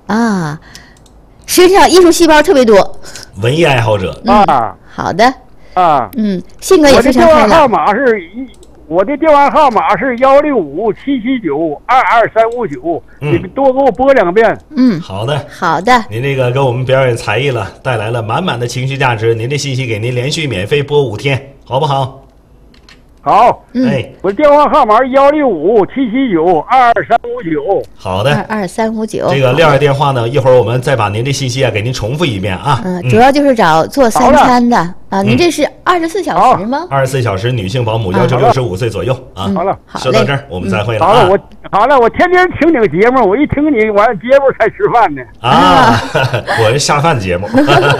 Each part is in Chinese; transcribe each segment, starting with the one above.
啊，身上艺术细胞特别多。 文艺爱好者。 好的。性格我也非常开朗。 我的电话号码是165-779-22359，你多给我拨2遍。 好的， 好的。 您这个给我们表演才艺了，带来了满满的情绪价值。您的信息给您连续免费播5天，好不好？ 好， 我的电话号码165-779-22359。 好的 ，22359。 这个亮儿电话呢，一会儿我们再把您的信息给您重复一遍啊。 主要就是找做3餐的啊。您这是24小时吗 ？24小时女性保姆，要求65岁左右啊。 好了， 说到这儿我们再会了。 好了，我天天听你个节目，我一听你完节目才吃饭呢。 我是下饭节目。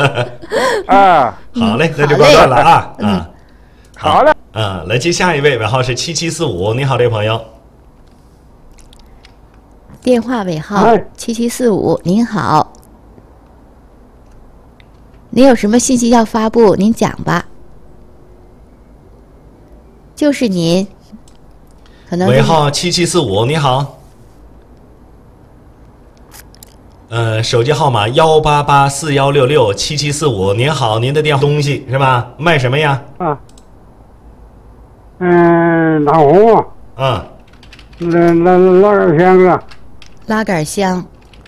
好嘞，那就挂断了啊。 好了。 来接下一位，尾号是7745。你好，这位朋友。 电话尾号7745，您好。您有什么信息要发布？您讲吧。就是您。可能尾号7745，你好。手机号码18841667745。您好，您的电话东西是吧？卖什么呀？ 拉红。拉杆箱啊。 拉杆箱。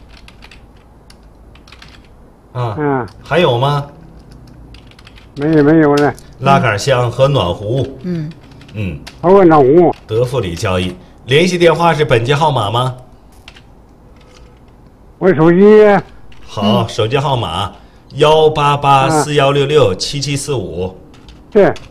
还有吗？ 没有了。 拉杆箱和暖壶。 还有暖壶。 德富里交易，联系电话是本机号码吗？ 我手机。 好，手机号码18841667745。 对。